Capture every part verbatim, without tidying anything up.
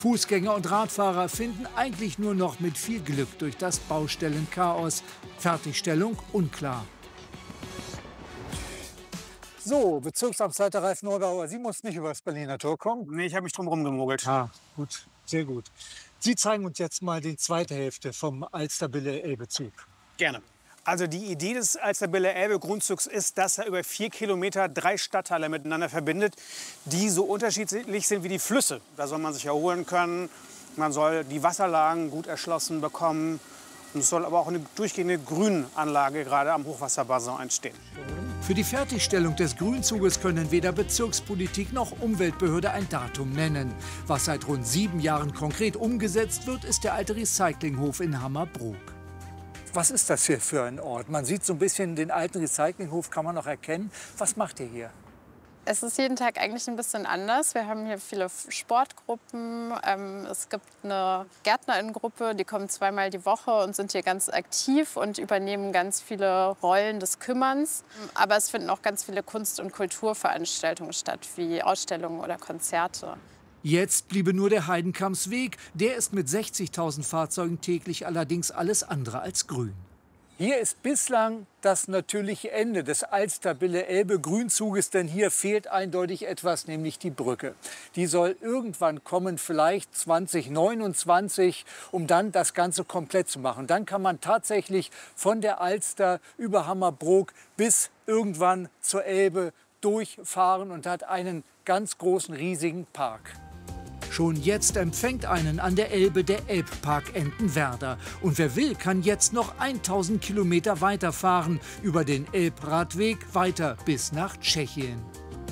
Fußgänger und Radfahrer finden eigentlich nur noch mit viel Glück durch das Baustellenchaos. Fertigstellung unklar. So, Bezirksamtsleiter Ralf Neubauer, Sie mussten nicht über das Berliner Tor kommen? Nee, ich habe mich drum rumgemogelt. Ah, gut, sehr gut. Sie zeigen uns jetzt mal die zweite Hälfte vom Alster-Bille-Elbe-Zug. Gerne. Also die Idee des Alster-Bille-Elbe-Grundzugs ist, dass er über vier Kilometer drei Stadtteile miteinander verbindet, die so unterschiedlich sind wie die Flüsse. Da soll man sich erholen können, man soll die Wasserlagen gut erschlossen bekommen. Und es soll aber auch eine durchgehende Grünanlage gerade am Hochwasserbassin entstehen. Für die Fertigstellung des Grünzuges können weder Bezirkspolitik noch Umweltbehörde ein Datum nennen. Was seit rund sieben Jahren konkret umgesetzt wird, ist der alte Recyclinghof in Hammerbrook. Was ist das hier für ein Ort? Man sieht so ein bisschen den alten Recyclinghof, kann man noch erkennen. Was macht ihr hier? Es ist jeden Tag eigentlich ein bisschen anders. Wir haben hier viele Sportgruppen. Ähm, es gibt eine Gärtnerinnengruppe, die kommen zweimal die Woche und sind hier ganz aktiv und übernehmen ganz viele Rollen des Kümmerns. Aber es finden auch ganz viele Kunst- und Kulturveranstaltungen statt, wie Ausstellungen oder Konzerte. Jetzt bliebe nur der Heidenkampsweg. Der ist mit sechzigtausend Fahrzeugen täglich allerdings alles andere als grün. Hier ist bislang das natürliche Ende des Alster-Bille-Elbe-Grünzuges, denn hier fehlt eindeutig etwas, nämlich die Brücke. Die soll irgendwann kommen, vielleicht zwanzig neunundzwanzig, um dann das Ganze komplett zu machen. Dann kann man tatsächlich von der Alster über Hammerbrook bis irgendwann zur Elbe durchfahren und hat einen ganz großen, riesigen Park. Schon jetzt empfängt einen an der Elbe der Elbpark Entenwerder. Und wer will, kann jetzt noch tausend Kilometer weiterfahren über den Elbradweg weiter bis nach Tschechien.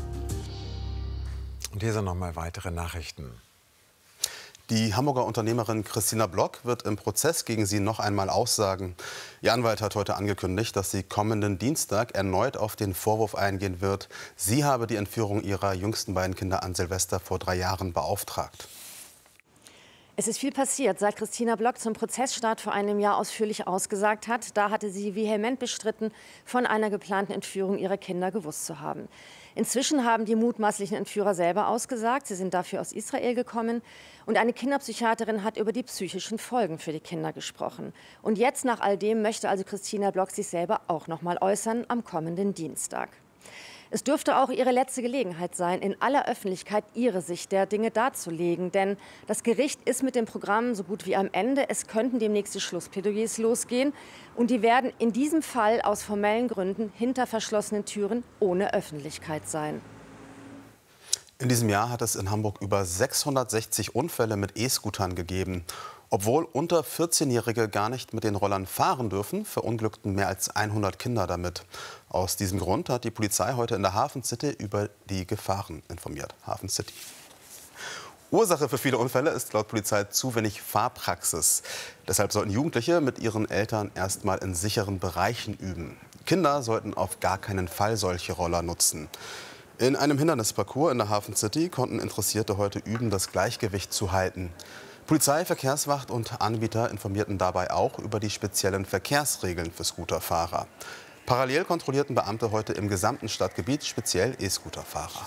Und hier sind noch mal weitere Nachrichten. Die Hamburger Unternehmerin Christina Block wird im Prozess gegen sie noch einmal aussagen. Ihr Anwalt hat heute angekündigt, dass sie kommenden Dienstag erneut auf den Vorwurf eingehen wird, sie habe die Entführung ihrer jüngsten beiden Kinder an Silvester vor drei Jahren beauftragt. Es ist viel passiert, seit Christina Block zum Prozessstart vor einem Jahr ausführlich ausgesagt hat. Da hatte sie vehement bestritten, von einer geplanten Entführung ihrer Kinder gewusst zu haben. Inzwischen haben die mutmaßlichen Entführer selber ausgesagt. Sie sind dafür aus Israel gekommen. Und eine Kinderpsychiaterin hat über die psychischen Folgen für die Kinder gesprochen. Und jetzt, nach all dem, möchte also Christina Block sich selber auch noch mal äußern am kommenden Dienstag. Es dürfte auch ihre letzte Gelegenheit sein, in aller Öffentlichkeit ihre Sicht der Dinge darzulegen. Denn das Gericht ist mit dem Programm so gut wie am Ende. Es könnten demnächst die Schlussplädoyers losgehen. Und die werden in diesem Fall aus formellen Gründen hinter verschlossenen Türen ohne Öffentlichkeit sein. In diesem Jahr hat es in Hamburg über sechshundertsechzig Unfälle mit E-Scootern gegeben. Obwohl unter vierzehnjährige gar nicht mit den Rollern fahren dürfen, verunglückten mehr als hundert Kinder damit. Aus diesem Grund hat die Polizei heute in der Hafen City über die Gefahren informiert. Hafen City. Ursache für viele Unfälle ist laut Polizei zu wenig Fahrpraxis. Deshalb sollten Jugendliche mit ihren Eltern erst mal in sicheren Bereichen üben. Kinder sollten auf gar keinen Fall solche Roller nutzen. In einem Hindernisparcours in der Hafen City konnten Interessierte heute üben, das Gleichgewicht zu halten. Polizei, Verkehrswacht und Anbieter informierten dabei auch über die speziellen Verkehrsregeln für Scooterfahrer. Parallel kontrollierten Beamte heute im gesamten Stadtgebiet speziell E-Scooterfahrer.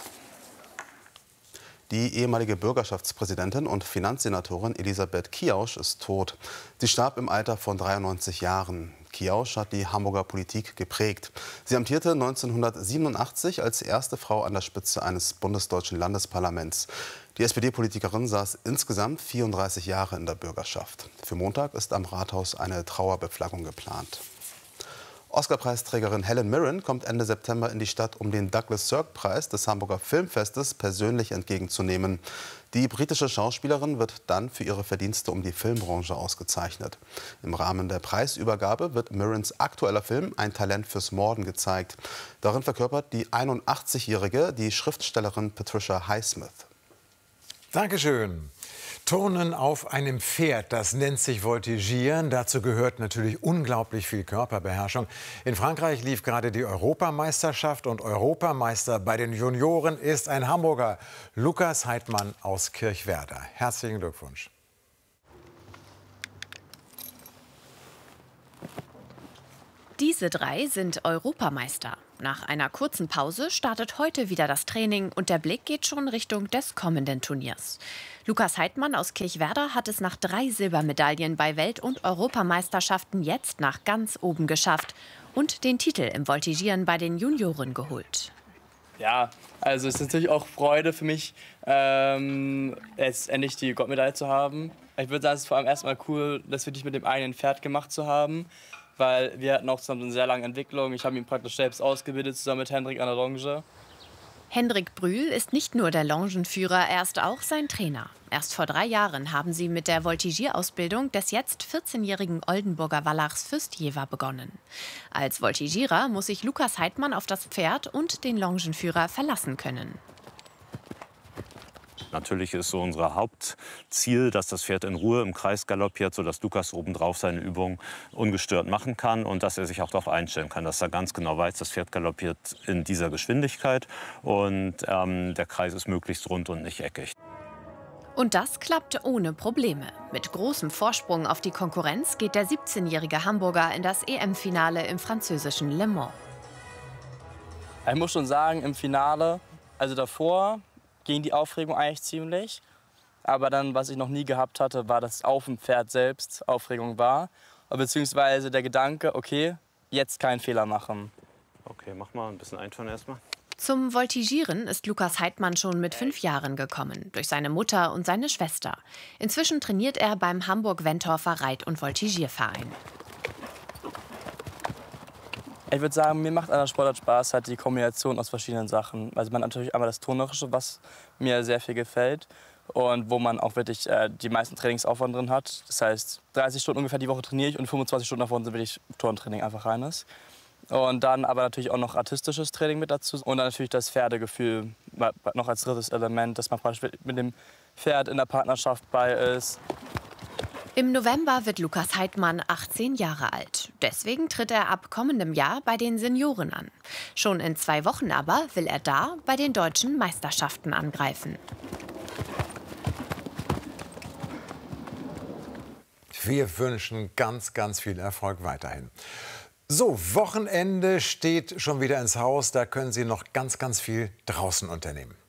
Die ehemalige Bürgerschaftspräsidentin und Finanzsenatorin Elisabeth Kiausch ist tot. Sie starb im Alter von dreiundneunzig Jahren. Kiausch hat die Hamburger Politik geprägt. Sie amtierte neunzehnhundertsiebenundachtzig als erste Frau an der Spitze eines bundesdeutschen Landesparlaments. Die S P D-Politikerin saß insgesamt vierunddreißig Jahre in der Bürgerschaft. Für Montag ist am Rathaus eine Trauerbeflaggung geplant. Oscar-Preisträgerin Helen Mirren kommt Ende September in die Stadt, um den Douglas-Sirk-Preis des Hamburger Filmfestes persönlich entgegenzunehmen. Die britische Schauspielerin wird dann für ihre Verdienste um die Filmbranche ausgezeichnet. Im Rahmen der Preisübergabe wird Mirrens aktueller Film Ein Talent fürs Morden gezeigt. Darin verkörpert die einundachtzigjährige die Schriftstellerin Patricia Highsmith. Dankeschön. Turnen auf einem Pferd, das nennt sich Voltigieren. Dazu gehört natürlich unglaublich viel Körperbeherrschung. In Frankreich lief gerade die Europameisterschaft und Europameister bei den Junioren ist ein Hamburger, Lukas Heidmann aus Kirchwerder. Herzlichen Glückwunsch. Diese drei sind Europameister. Nach einer kurzen Pause startet heute wieder das Training und der Blick geht schon Richtung des kommenden Turniers. Lukas Heidmann aus Kirchwerder hat es nach drei Silbermedaillen bei Welt- und Europameisterschaften jetzt nach ganz oben geschafft und den Titel im Voltigieren bei den Junioren geholt. Ja, also es ist natürlich auch Freude für mich, ähm, jetzt endlich die Goldmedaille zu haben. Ich würde sagen, es ist vor allem erstmal cool, das wirklich mit dem eigenen Pferd gemacht zu haben, weil wir hatten auch zusammen eine sehr lange Entwicklung. Ich habe ihn praktisch selbst ausgebildet, zusammen mit Hendrik an der Longe. Hendrik Brühl ist nicht nur der Longenführer, er ist auch sein Trainer. Erst vor drei Jahren haben sie mit der Voltigierausbildung des jetzt vierzehnjährigen Oldenburger Wallachs Fürstjever begonnen. Als Voltigierer muss sich Lukas Heidmann auf das Pferd und den Longenführer verlassen können. Natürlich ist so unser Hauptziel, dass das Pferd in Ruhe im Kreis galoppiert, sodass Lukas obendrauf seine Übung ungestört machen kann und dass er sich auch darauf einstellen kann, dass er ganz genau weiß, das Pferd galoppiert in dieser Geschwindigkeit und ähm, der Kreis ist möglichst rund und nicht eckig. Und das klappt ohne Probleme. Mit großem Vorsprung auf die Konkurrenz geht der siebzehnjährige Hamburger in das E M-Finale im französischen Le Mans. Ich muss schon sagen, im Finale, also davor, ging die Aufregung eigentlich ziemlich. Aber dann, was ich noch nie gehabt hatte, war, dass auf dem Pferd selbst Aufregung war. Beziehungsweise der Gedanke, okay, jetzt keinen Fehler machen. Okay, mach mal ein bisschen eintören erstmal. Zum Voltigieren ist Lukas Heidmann schon mit fünf Jahren gekommen, durch seine Mutter und seine Schwester. Inzwischen trainiert er beim Hamburg-Wentorfer Reit- und Voltigierverein. Ich würde sagen, mir macht an der Sportart Spaß, halt die Kombination aus verschiedenen Sachen. Also man hat natürlich einmal das Turnerische, was mir sehr viel gefällt und wo man auch wirklich äh, die meisten Trainingsaufwand drin hat. Das heißt, dreißig Stunden ungefähr die Woche trainiere ich und fünfundzwanzig Stunden davon sind wirklich Turntraining einfach reines. Und dann aber natürlich auch noch artistisches Training mit dazu und dann natürlich das Pferdegefühl noch als drittes Element, dass man praktisch mit dem Pferd in der Partnerschaft bei ist. Im November wird Lukas Heidmann achtzehn Jahre alt. Deswegen tritt er ab kommendem Jahr bei den Senioren an. Schon in zwei Wochen aber will er da bei den deutschen Meisterschaften angreifen. Wir wünschen ganz, ganz viel Erfolg weiterhin. So, Wochenende steht schon wieder ins Haus. Da können Sie noch ganz, ganz viel draußen unternehmen.